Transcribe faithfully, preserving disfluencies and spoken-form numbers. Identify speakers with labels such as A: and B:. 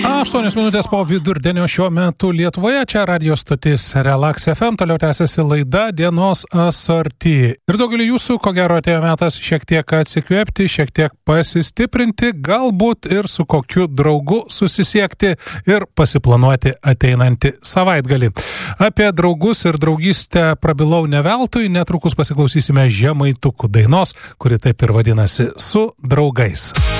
A: aštuonios minutės po vidurdienio šiuo metu Lietuvoje, čia radio stotis Relax F M, toliau tęsiasi laida Dienos asorti. Ir daugelį jūsų, ko gero, atėjo metas šiek tiek atsikvėpti, šiek tiek pasistiprinti, galbūt ir su kokiu draugu susisiekti ir pasiplanuoti ateinantį savaitgalį. Apie draugus ir draugystę prabilau ne veltui, netrukus pasiklausysime Žemaitukų dainos, kuri taip ir vadinasi Su draugais.